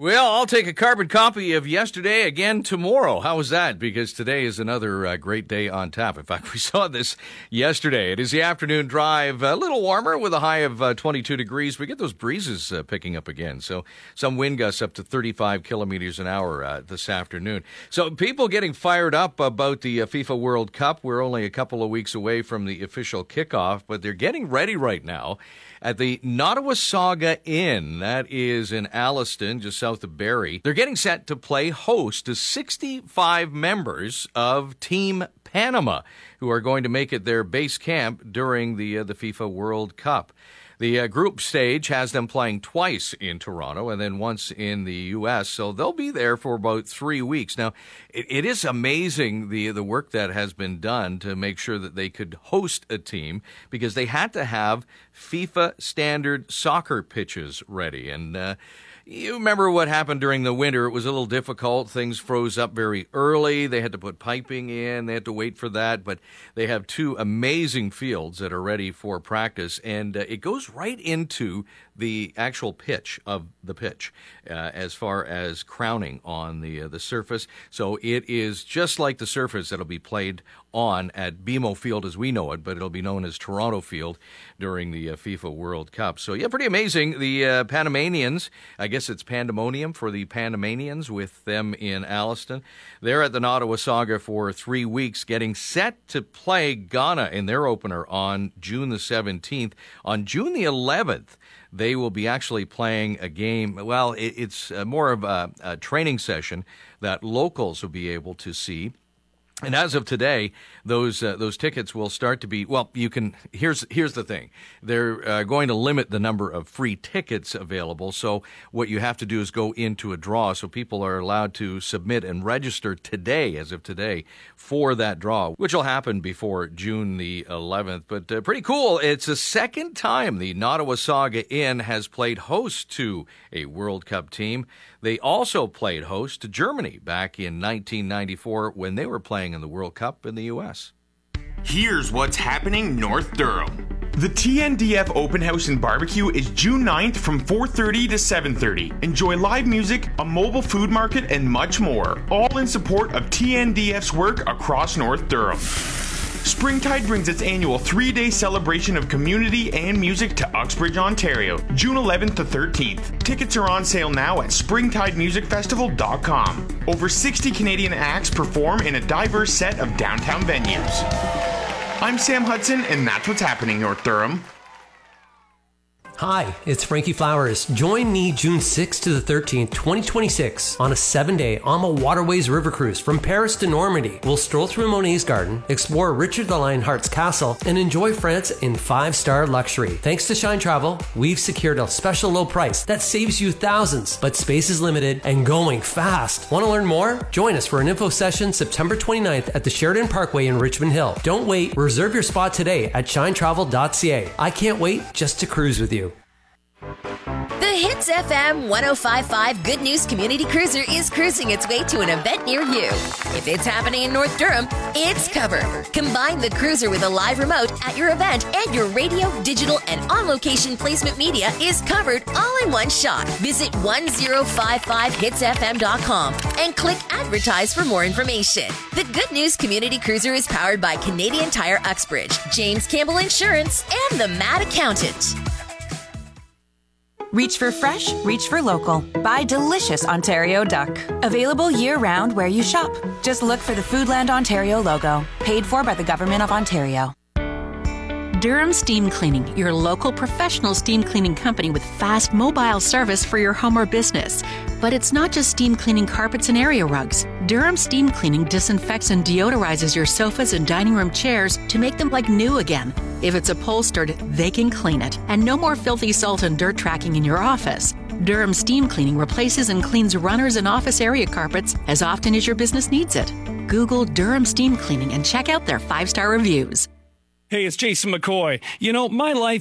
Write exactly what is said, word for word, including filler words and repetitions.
Well, I'll take a carbon copy of yesterday again tomorrow. How was that? Because today is another uh, great day on tap. In fact, we saw this yesterday. It is the afternoon drive, a little warmer with a high of uh, twenty-two degrees. We get those breezes uh, picking up again. So some wind gusts up to thirty-five kilometers an hour uh, this afternoon. So people getting fired up about the uh, FIFA World Cup. We're only a couple of weeks away from the official kickoff, but they're getting ready right now at the Nottawasaga Inn. That is in Alliston, just south of Barrie. They're getting set to play host to sixty-five members of Team Panama, who are going to make it their base camp during the uh, the FIFA World Cup. The uh, group stage has them playing twice in Toronto and then once in the U S, so they'll be there for about three weeks. Now, it, it is amazing the the work that has been done to make sure that they could host a team, because they had to have FIFA standard soccer pitches ready. And uh, you remember what happened during the winter. It was a little difficult. Things froze up very early. They had to put piping in. They had to wait for that. But they have two amazing fields that are ready for practice. And uh, it goes right into the actual pitch of the pitch uh, as far as crowning on the uh, the surface. So it is just like the surface that'll be played on at B M O Field as we know it, but it'll be known as Toronto Field during the uh, FIFA World Cup. So, yeah, pretty amazing. The uh, Panamanians, I guess it's pandemonium for the Panamanians with them in Alliston. They're at the Nottawasaga for three weeks, getting set to play Ghana in their opener on June the seventeenth. On June the eleventh, they will be actually playing a game. Well, it, it's uh, more of a, a training session that locals will be able to see. And as of today, those uh, those tickets will start to be, well, you can, here's here's the thing. They're uh, going to limit the number of free tickets available. So what you have to do is go into a draw. So people are allowed to submit and register today, as of today, for that draw, which will happen before June the eleventh. But uh, pretty cool. It's the second time the Nottawasaga Inn has played host to a World Cup team. They also played host to Germany back in nineteen ninety-four when they were playing in the World Cup in the U S. Here's what's happening North Durham. The T N D F Open House and Barbecue is June ninth from four thirty to seven thirty. Enjoy live music, a mobile food market, and much more, all in support of T N D F's work across North Durham. Springtide brings its annual three-day celebration of community and music to Uxbridge, Ontario, June eleventh to thirteenth. Tickets are on sale now at springtide music festival dot com. Over sixty Canadian acts perform in a diverse set of downtown venues. I'm Sam Hudson, and that's what's happening, North Durham. Hi, it's Frankie Flowers. Join me June sixth to the thirteenth, twenty twenty-six on a seven-day Alma Waterways River Cruise from Paris to Normandy. We'll stroll through Monet's garden, explore Richard the Lionheart's castle, and enjoy France in five-star luxury. Thanks to Shine Travel, we've secured a special low price that saves you thousands, but space is limited and going fast. Want to learn more? Join us for an info session September twenty-ninth at the Sheridan Parkway in Richmond Hill. Don't wait. Reserve your spot today at shine travel dot c a. I can't wait just to cruise with you. The Hits F M one oh five point five Good News Community Cruiser is cruising its way to an event near you. If it's happening in North Durham, it's covered. Combine the cruiser with a live remote at your event, and your radio, digital, and on-location placement media is covered all in one shot. Visit one oh five five hits f m dot com and click Advertise for more information. The Good News Community Cruiser is powered by Canadian Tire Uxbridge, James Campbell Insurance, and the Mad Accountant. Reach for fresh, reach for local. Buy delicious Ontario duck. Available year-round where you shop. Just look for the Foodland Ontario logo. Paid for by the Government of Ontario. Durham Steam Cleaning, your local professional steam cleaning company with fast mobile service for your home or business. But it's not just steam cleaning carpets and area rugs. Durham Steam Cleaning disinfects and deodorizes your sofas and dining room chairs to make them like new again. If it's upholstered, they can clean it. And no more filthy salt and dirt tracking in your office. Durham Steam Cleaning replaces and cleans runners and office area carpets as often as your business needs it. Google Durham Steam Cleaning and check out their five-star reviews. Hey, it's Jason McCoy. You know, my life